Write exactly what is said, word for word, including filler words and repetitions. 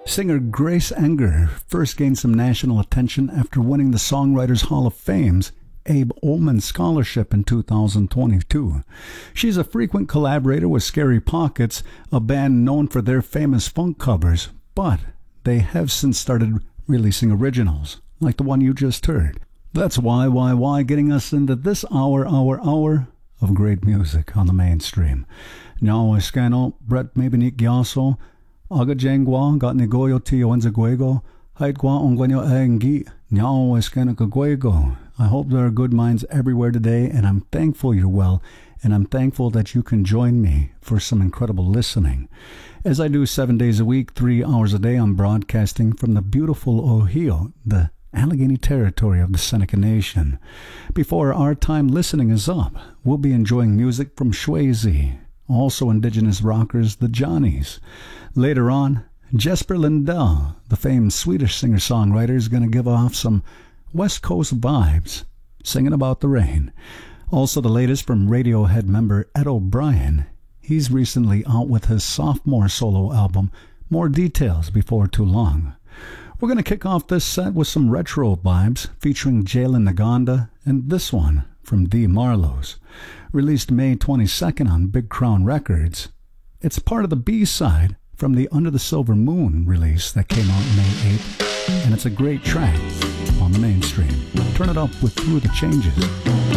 Singer Grace Enger first gained some national attention after winning the Songwriters Hall of Fame's Abe Olman Scholarship in two thousand twenty-two. She's a frequent collaborator with Scary Pockets, a band known for their famous funk covers, but they have since started releasing originals, like the one you just heard. That's why, why, why, getting us into this hour, hour, hour of great music on the mainstream. Now, Escano, Brett Mabinik Gyaso, Aga Jengwa, Got Nigoyo Tio Enzaguego, Haitgwa Ongwenyo Engi, Nyao Escano Kaguego. I hope there are good minds everywhere today, and I'm thankful you're well, and I'm thankful that you can join me for some incredible listening. As I do seven days a week, three hours a day, I'm broadcasting from the beautiful Ohio, the Allegheny territory of the Seneca Nation. Before our time listening is up, we'll be enjoying music from Shwayze, also indigenous rockers, the Johnnies. Later on, Jesper Lindell, the famed Swedish singer-songwriter, is going to give off some West Coast vibes, singing about the rain. Also the latest from Radiohead member Ed O'Brien. He's recently out with his sophomore solo album. More details before too long. We're going to kick off this set with some retro vibes featuring Jalen Naganda and this one from Dee Marlows. Released May twenty-second on Big Crown Records. It's part of the B-side from the Under the Silver Moon release that came out May eighth, and it's a great track on the mainstream. Turn it up with Through the Changes.